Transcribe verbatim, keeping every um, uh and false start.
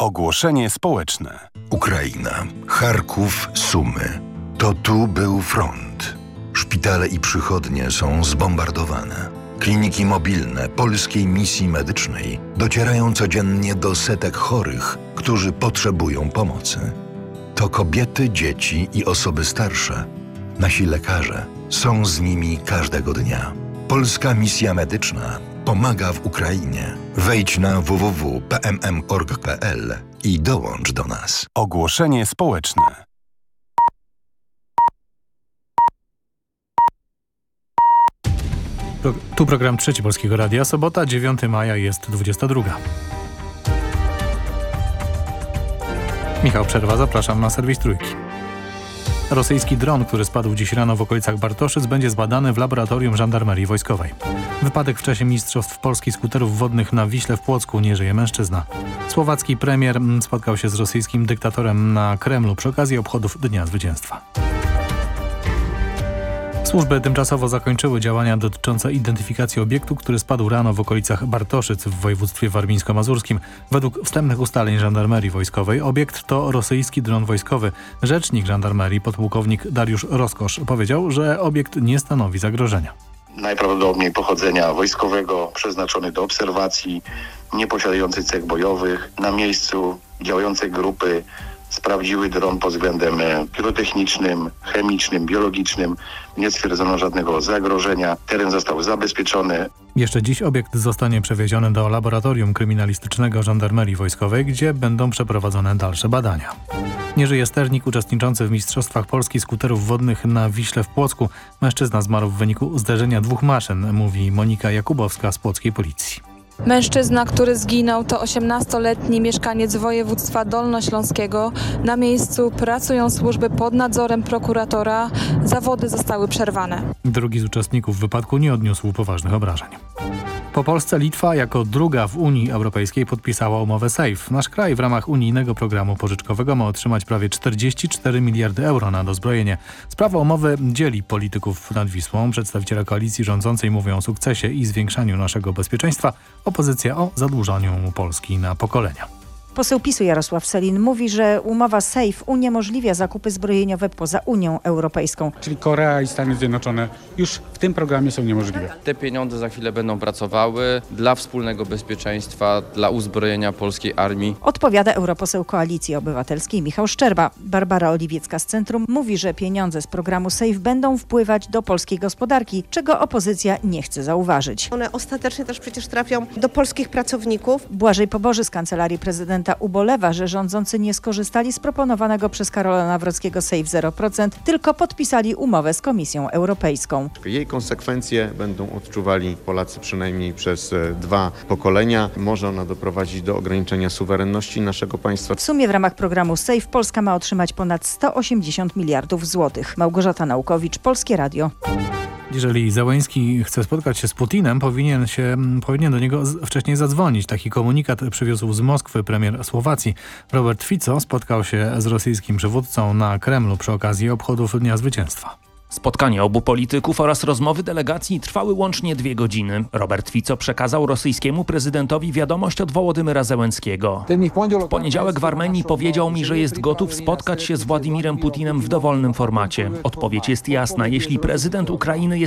Ogłoszenie społeczne. Ukraina, Charków, Sumy. To tu był front. Szpitale i przychodnie są zbombardowane. Kliniki mobilne polskiej misji medycznej docierają codziennie do setek chorych, którzy potrzebują pomocy. To kobiety, dzieci i osoby starsze. Nasi lekarze są z nimi każdego dnia. Polska misja medyczna pomaga w Ukrainie. Wejdź na w w w kropka p m m kropka org kropka p l i dołącz do nas. Ogłoszenie społeczne. Pro, tu program Trzeci Polskiego Radia. Sobota, dziewiątego maja, jest dwudziesta druga. Michał Przerwa, zapraszam na serwis Trójki. Rosyjski dron, który spadł dziś rano w okolicach Bartoszyc, będzie zbadany w laboratorium żandarmerii wojskowej. Wypadek w czasie Mistrzostw Polski skuterów wodnych na Wiśle w Płocku. Nie żyje mężczyzna. Słowacki premier spotkał się z rosyjskim dyktatorem na Kremlu przy okazji obchodów Dnia Zwycięstwa. Służby tymczasowo zakończyły działania dotyczące identyfikacji obiektu, który spadł rano w okolicach Bartoszyc w województwie warmińsko-mazurskim. Według wstępnych ustaleń żandarmerii wojskowej obiekt to rosyjski dron wojskowy. Rzecznik żandarmerii, podpułkownik Dariusz Roskosz, powiedział, że obiekt nie stanowi zagrożenia. Najprawdopodobniej pochodzenia wojskowego, przeznaczony do obserwacji, nieposiadający cech bojowych. Na miejscu działające grupy sprawdziły dron pod względem pirotechnicznym, chemicznym, biologicznym. Nie stwierdzono żadnego zagrożenia. Teren został zabezpieczony. Jeszcze dziś obiekt zostanie przewieziony do laboratorium kryminalistycznego żandarmerii wojskowej, gdzie będą przeprowadzone dalsze badania. Nie żyje sternik uczestniczący w Mistrzostwach Polski skuterów wodnych na Wiśle w Płocku. Mężczyzna zmarł w wyniku zderzenia dwóch maszyn, mówi Monika Jakubowska z płockiej policji. Mężczyzna, który zginął, to osiemnastoletni mieszkaniec województwa dolnośląskiego. Na miejscu pracują służby pod nadzorem prokuratora. Zawody zostały przerwane. Drugi z uczestników wypadku nie odniósł poważnych obrażeń. Po Polsce Litwa jako druga w Unii Europejskiej podpisała umowę SAFE. Nasz kraj w ramach unijnego programu pożyczkowego ma otrzymać prawie czterdzieści cztery miliardy euro na dozbrojenie. Sprawa umowy dzieli polityków nad Wisłą. Przedstawiciele koalicji rządzącej mówią o sukcesie i zwiększaniu naszego bezpieczeństwa. Opozycja o zadłużaniu Polski na pokolenia. Poseł PiSu Jarosław Sellin mówi, że umowa SAFE uniemożliwia zakupy zbrojeniowe poza Unią Europejską. Czyli Korea i Stany Zjednoczone już w tym programie są niemożliwe. Te pieniądze za chwilę będą pracowały dla wspólnego bezpieczeństwa, dla uzbrojenia polskiej armii. Odpowiada europoseł Koalicji Obywatelskiej Michał Szczerba. Barbara Oliwiecka z Centrum mówi, że pieniądze z programu SAFE będą wpływać do polskiej gospodarki, czego opozycja nie chce zauważyć. One ostatecznie też przecież trafią do polskich pracowników. Błażej Poboży z Kancelarii Prezydenta ubolewa, że rządzący nie skorzystali z proponowanego przez Karola Nawrockiego SAFE zero procent, tylko podpisali umowę z Komisją Europejską. Jej konsekwencje będą odczuwali Polacy przynajmniej przez dwa pokolenia. Może ona doprowadzić do ograniczenia suwerenności naszego państwa. W sumie w ramach programu SAFE Polska ma otrzymać ponad sto osiemdziesiąt miliardów złotych. Małgorzata Naukowicz, Polskie Radio. Jeżeli Zełenski chce spotkać się z Putinem, powinien, się, powinien do niego wcześniej zadzwonić. Taki komunikat przywiózł z Moskwy premier Słowacji. Robert Fico spotkał się z rosyjskim przywódcą na Kremlu przy okazji obchodów Dnia Zwycięstwa. Spotkania obu polityków oraz rozmowy delegacji trwały łącznie dwie godziny. Robert Fico przekazał rosyjskiemu prezydentowi wiadomość od Wołodymyra Zełenskiego. W poniedziałek w Armenii powiedział mi, że jest gotów spotkać się z Władimirem Putinem w dowolnym formacie. Odpowiedź jest jasna. Jeśli prezydent Ukrainy jest